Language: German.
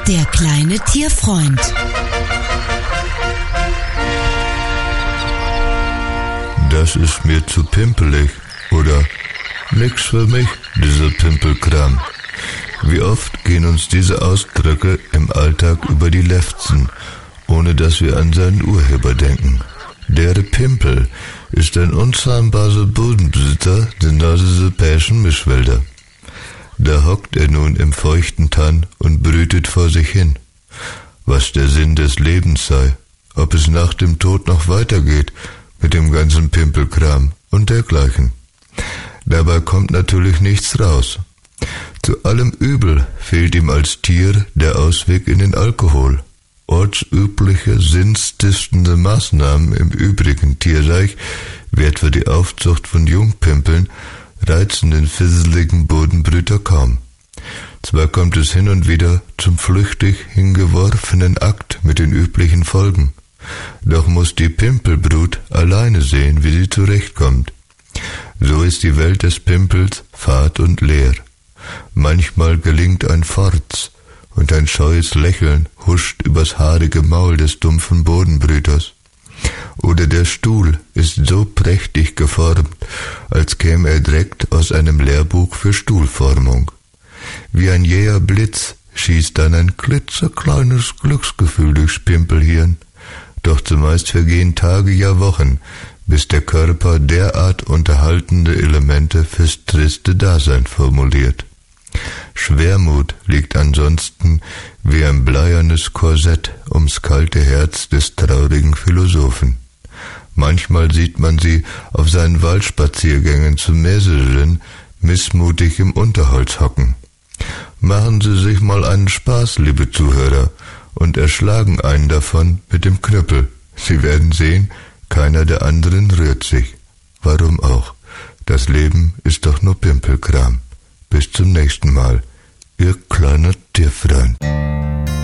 Der kleine Tierfreund. Das ist mir zu pimpelig oder nix für mich, dieser Pimpelkram. Wie oft gehen uns diese Ausdrücke im Alltag über die Lefzen, ohne dass wir an seinen Urheber denken. Der Pimpel ist ein unzahmbarer Bodenbesitzer der nordeuropäischen Mischwälder. Da hockt er nun im feuchten Tann und brütet vor sich hin. Was der Sinn des Lebens sei, ob es nach dem Tod noch weitergeht mit dem ganzen Pimpelkram und dergleichen. Dabei kommt natürlich nichts raus. Zu allem Übel fehlt ihm als Tier der Ausweg in den Alkohol. Ortsübliche, sinnstiftende Maßnahmen im übrigen Tierreich, wie etwa die Aufzucht von Jungpimpeln, reizen den fisseligen Bodenbrüter kaum. Zwar kommt es hin und wieder zum flüchtig hingeworfenen Akt mit den üblichen Folgen, doch muss die Pimpelbrut alleine sehen, wie sie zurechtkommt. So ist die Welt des Pimpels fad und leer. Manchmal gelingt ein Forz, und ein scheues Lächeln huscht übers haarige Maul des dumpfen Bodenbrüters. Oder der Stuhl ist so prächtig geformt, als käme er direkt aus einem Lehrbuch für Stuhlformung. Wie ein jäher Blitz schießt dann ein klitzekleines Glücksgefühl durchs Pimpelhirn. Doch zumeist vergehen Tage, ja Wochen, bis der Körper derart unterhaltende Elemente fürs triste Dasein formuliert. Schwermut liegt ansonsten wie ein bleiernes Korsett ums kalte Herz des traurigen Philosophen. Manchmal sieht man sie auf seinen Waldspaziergängen zum Mäseln missmutig im Unterholz hocken. Machen Sie sich mal einen Spaß, liebe Zuhörer, und erschlagen einen davon mit dem Knüppel. Sie werden sehen, keiner der anderen rührt sich. Warum auch? Das Leben ist doch nur Pimpelkram. Bis zum nächsten Mal, Ihr kleiner Tierfreund.